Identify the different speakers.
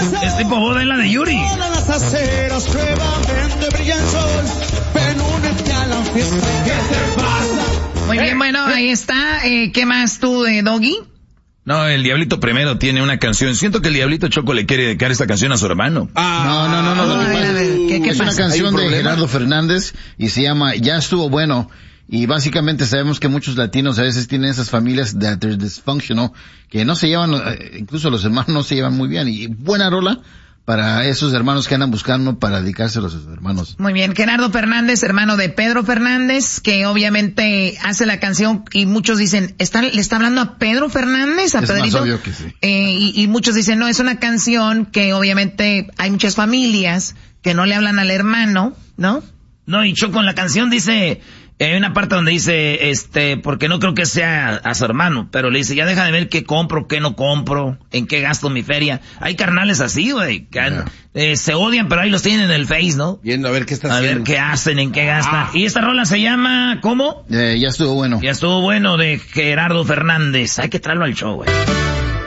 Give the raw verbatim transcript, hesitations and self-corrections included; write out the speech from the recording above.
Speaker 1: Es tipo boda en la de Yuri.
Speaker 2: Todas las aceras nuevamente brilla el sol. Ven, únete a la fiesta. ¿Qué te pasa?
Speaker 3: Muy bien, bueno, ahí está. Eh, ¿Qué más tú, de Doggy?
Speaker 1: No, el Diablito primero tiene una canción. Siento que el Diablito Choco le quiere dedicar esta canción a su hermano.
Speaker 4: Ah, no, no, no, no.
Speaker 3: no,
Speaker 4: Lo que
Speaker 3: a ver,
Speaker 4: pasa
Speaker 3: a ver, ¿qué- qué
Speaker 4: es
Speaker 3: pasa?
Speaker 4: una canción
Speaker 1: ¿Hay un
Speaker 4: de
Speaker 1: problema?
Speaker 4: Gerardo Fernández y se llama Ya estuvo bueno. Y básicamente sabemos que muchos latinos a veces tienen esas familias that they're dysfunctional, que no se llevan, eh, incluso los hermanos no se llevan muy bien. Y buena rola para esos hermanos que andan buscando para dedicárselos a sus hermanos.
Speaker 3: Muy bien, Gerardo Fernández, hermano de Pedro Fernández, que obviamente hace la canción y muchos dicen, ¿está, ¿le está hablando a Pedro Fernández? ¿A
Speaker 4: Es más
Speaker 3: Pedrito?
Speaker 4: obvio que sí.
Speaker 3: Eh, y, y muchos dicen, no, es una canción que obviamente hay muchas familias que no le hablan al hermano, ¿no?
Speaker 1: No, y Choco en la canción dice, eh, hay una parte donde dice, este, porque no creo que sea a su hermano, pero le dice, ya deja de ver qué compro, qué no compro, en qué gasto mi feria. Hay carnales así, güey, que
Speaker 4: Yeah.
Speaker 1: eh, se odian, pero ahí los tienen en el Face, ¿no?
Speaker 5: Viendo a ver qué está
Speaker 1: A
Speaker 5: haciendo.
Speaker 1: ver qué hacen, en qué gastan. Y esta rola se llama, ¿cómo?
Speaker 4: Eh, ya estuvo bueno.
Speaker 1: Ya estuvo bueno, de Gerardo Fernández. Hay que traerlo al show, güey.